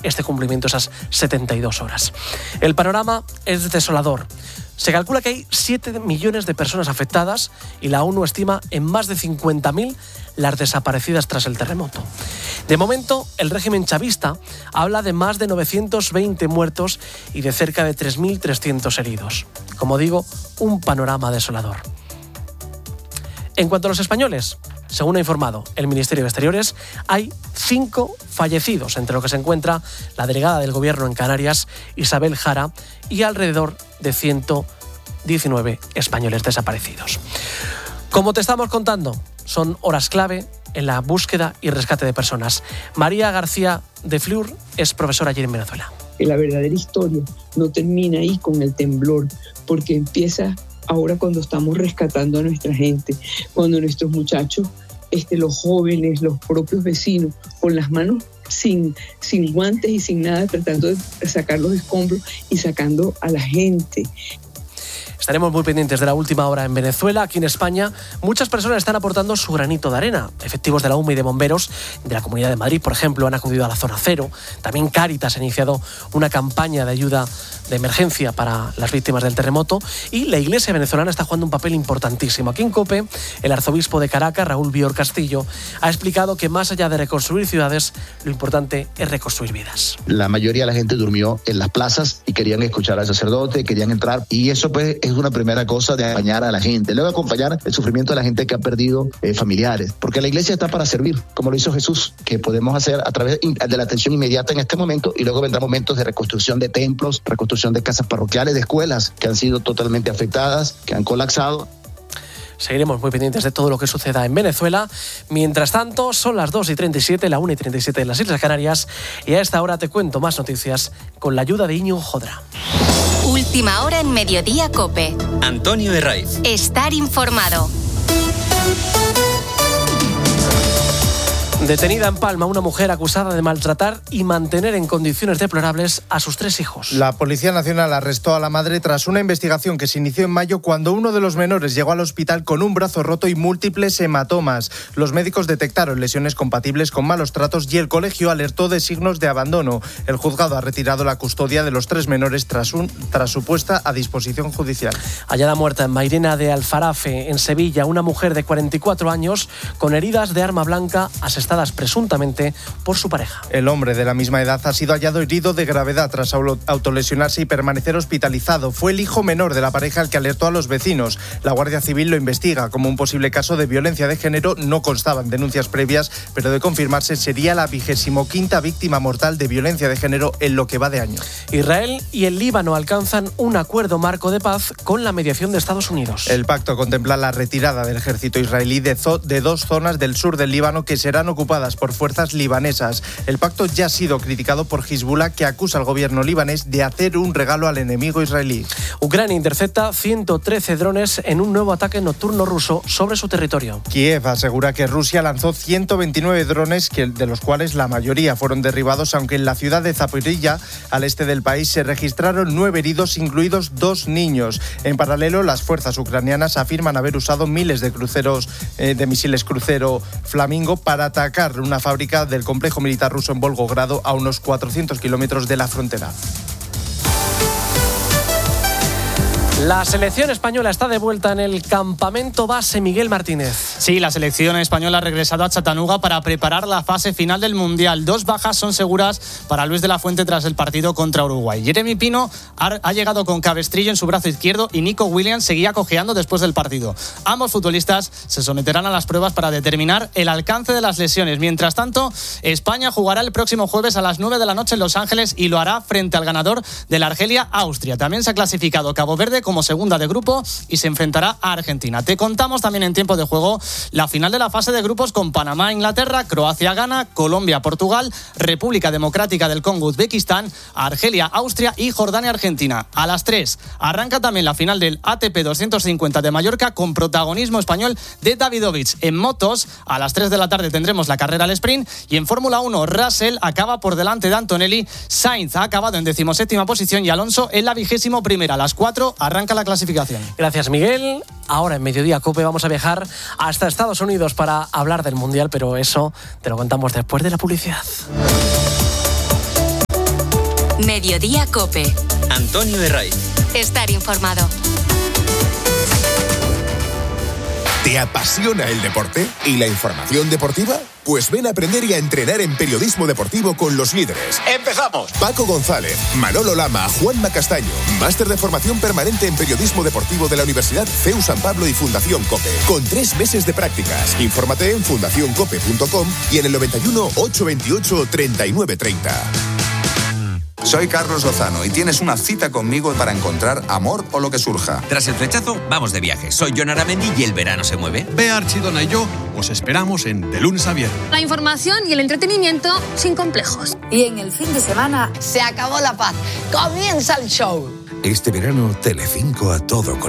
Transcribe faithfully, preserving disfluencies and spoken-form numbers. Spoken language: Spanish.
este cumplimiento, esas setenta y dos horas. El panorama es desolador. Se calcula que hay siete millones de personas afectadas y la ONU estima en más de cincuenta mil las desaparecidas tras el terremoto. De momento, el régimen chavista habla de más de novecientos veinte muertos y de cerca de tres mil trescientos heridos. Como digo, un panorama desolador. En cuanto a los españoles, según ha informado el Ministerio de Exteriores, hay cinco fallecidos, entre los que se encuentra la delegada del Gobierno en Canarias, Isabel Jara, y alrededor de ciento diecinueve españoles desaparecidos. Como te estamos contando, son horas clave en la búsqueda y rescate de personas. María García de Fleur es profesora allí en Venezuela. La verdadera historia no termina ahí con el temblor, porque empieza ahora cuando estamos rescatando a nuestra gente, cuando nuestros muchachos, este, los jóvenes, los propios vecinos, con las manos sin, sin guantes y sin nada, tratando de sacar los escombros y sacando a la gente. Estaremos muy pendientes de la última hora en Venezuela. Aquí en España, muchas personas están aportando su granito de arena. Efectivos de la U M y de bomberos de la Comunidad de Madrid, por ejemplo, han acudido a la zona cero. También Cáritas ha iniciado una campaña de ayuda de emergencia para las víctimas del terremoto. Y la Iglesia venezolana está jugando un papel importantísimo. Aquí en COPE, el arzobispo de Caracas, Raúl Bior Castillo, ha explicado que más allá de reconstruir ciudades, lo importante es reconstruir vidas. La mayoría de la gente durmió en las plazas y querían escuchar al sacerdote, querían entrar, y eso pues es una primera cosa, de acompañar a la gente. Luego acompañar el sufrimiento de la gente que ha perdido eh, familiares, porque la iglesia está para servir, como lo hizo Jesús, que podemos hacer a través de la atención inmediata en este momento, y luego vendrán momentos de reconstrucción de templos, reconstrucción de casas parroquiales, de escuelas que han sido totalmente afectadas, que han colapsado. Seguiremos muy pendientes de todo lo que suceda en Venezuela. Mientras tanto, son las dos y treinta y siete, la una y treinta y siete en las Islas Canarias, y a esta hora te cuento más noticias con la ayuda de Íñigo Jodra. Última hora en Mediodía COPE. Antonio Herraiz. Estar informado. Detenida en Palma una mujer acusada de maltratar y mantener en condiciones deplorables a sus tres hijos. La Policía Nacional arrestó a la madre tras una investigación que se inició en mayo cuando uno de los menores llegó al hospital con un brazo roto y múltiples hematomas. Los médicos detectaron lesiones compatibles con malos tratos y el colegio alertó de signos de abandono. El juzgado ha retirado la custodia de los tres menores tras, un, tras su puesta a disposición judicial. Hallada muerta en Mairena de Alfarafe, en Sevilla, una mujer de cuarenta y cuatro años con heridas de arma blanca asestadas presuntamente por su pareja. El hombre de la misma edad ha sido hallado herido de gravedad tras autolesionarse y permanecer hospitalizado. Fue el hijo menor de la pareja el que alertó a los vecinos. La Guardia Civil lo investiga como un posible caso de violencia de género. No constaban denuncias previas, pero de confirmarse sería la vigésimo quinta víctima mortal de violencia de género en lo que va de año. Israel y el Líbano alcanzan un acuerdo marco de paz con la mediación de Estados Unidos. El pacto contempla la retirada del ejército israelí de, zo- de dos zonas del sur del Líbano que serán ocupadas por fuerzas libanesas. El pacto ya ha sido criticado por Hezbollah, que acusa al gobierno libanés de hacer un regalo al enemigo israelí. Ucrania intercepta ciento trece drones en un nuevo ataque nocturno ruso sobre su territorio. Kiev asegura que Rusia lanzó ciento veintinueve drones, que, de los cuales la mayoría fueron derribados, aunque en la ciudad de Zaporilla, al este del país, se registraron nueve heridos, incluidos dos niños. En paralelo, las fuerzas ucranianas afirman haber usado miles de cruceros, eh, de misiles crucero Flamingo para atacar una fábrica del complejo militar ruso en Volgogrado, a unos cuatrocientos kilómetros de la frontera. La selección española está de vuelta en el campamento base Miguel Martínez. Sí, la selección española ha regresado a Chattanooga para preparar la fase final del Mundial. Dos bajas son seguras para Luis de la Fuente tras el partido contra Uruguay. Jeremy Pino ha, ha llegado con cabestrillo en su brazo izquierdo y Nico Williams seguía cojeando después del partido. Ambos futbolistas se someterán a las pruebas para determinar el alcance de las lesiones. Mientras tanto, España jugará el próximo jueves a las nueve de la noche en Los Ángeles y lo hará frente al ganador de la Argelia-Austria. También se ha clasificado Cabo Verde como segunda de grupo y se enfrentará a Argentina. Te contamos también en tiempo de juego la final de la fase de grupos con Panamá, Inglaterra, Croacia, Ghana, Colombia, Portugal, República Democrática del Congo, Uzbekistán, Argelia, Austria y Jordania, Argentina. A las tres arranca también la final del A T P doscientos cincuenta de Mallorca con protagonismo español de Davidovich. En motos, a las tres de la tarde tendremos la carrera al sprint y en Fórmula uno, Russell acaba por delante de Antonelli, Sainz ha acabado en decimoséptima posición y Alonso en la vigésimo primera. A las cuatro arranca la clasificación. Gracias, Miguel. Ahora en Mediodía COPE vamos a viajar hasta Estados Unidos para hablar del Mundial, pero eso te lo contamos después de la publicidad. Mediodía Cope. Antonio Herraiz. Estar informado. ¿Te apasiona el deporte y la información deportiva? Pues ven a aprender y a entrenar en periodismo deportivo con los líderes. ¡Empezamos! Paco González, Manolo Lama, Juanma Castaño. Máster de formación permanente en periodismo deportivo de la Universidad C E U San Pablo y Fundación COPE. Con tres meses de prácticas. Infórmate en fundación cope punto com y en el noventa y uno, ochocientos veintiocho, treinta y nueve treinta. Soy Carlos Lozano y tienes una cita conmigo para encontrar amor o lo que surja. Tras el flechazo, vamos de viaje. Soy Jon Aramendi y el verano se mueve. Bea Archidona y yo os esperamos en De Lunes a Viernes. La información y el entretenimiento sin complejos. Y en el fin de semana se acabó la paz. Comienza el show. Este verano, Telecinco a todo color.